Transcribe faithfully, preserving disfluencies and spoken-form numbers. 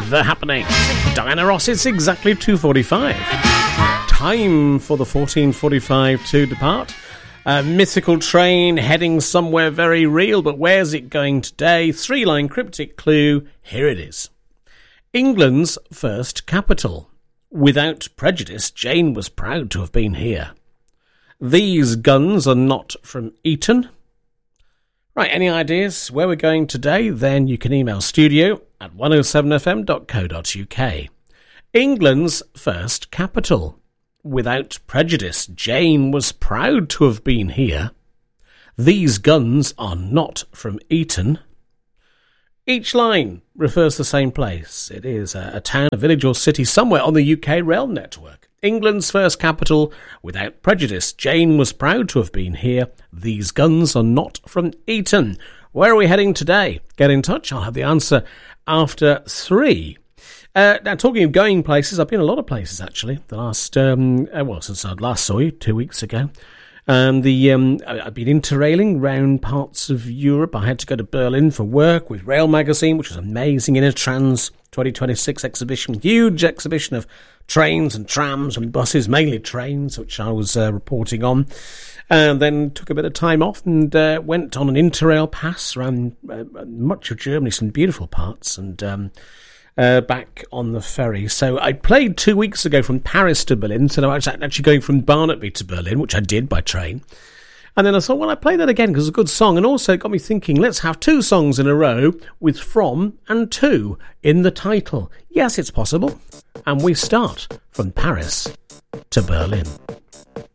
The Happening. Diana Ross, it's exactly two forty-five. Time for the fourteen forty-five to depart. A mythical train heading somewhere very real, but where's it going today? Three-line cryptic clue, here it is. England's first capital. Without prejudice, Jane was proud to have been here. These guns are not from Eton. Right, any ideas where we're going today? Then you can email studio at one oh seven f m dot co dot u k. England's first capital. Without prejudice, Jane was proud to have been here. These guns are not from Eton. Each line refers to the same place. It is a, a town, a village or city somewhere on the U K rail network. England's first capital. Without prejudice, Jane was proud to have been here. These guns are not from Eton. Where are we heading today? Get in touch. I'll have the answer after three. Uh, now, talking of going places, I've been a lot of places, actually, the last, um, uh, well, since I last saw you, two weeks ago. Um, the um, I've been interrailing round parts of Europe. I had to go to Berlin for work with Rail Magazine, which was amazing. Intertrans twenty twenty-six exhibition, huge exhibition of trains and trams and buses, mainly trains, which I was uh, reporting on. And then took a bit of time off and uh, went on an interrail pass around uh, much of Germany, some beautiful parts, and um, uh, back on the ferry. So I played two weeks ago from Paris to Berlin, so I was actually going from Barnaby to Berlin, which I did by train. And then I thought, well, I play that again because it's a good song. And also it got me thinking, let's have two songs in a row with from and to in the title. Yes, it's possible. And we start from Paris to Berlin.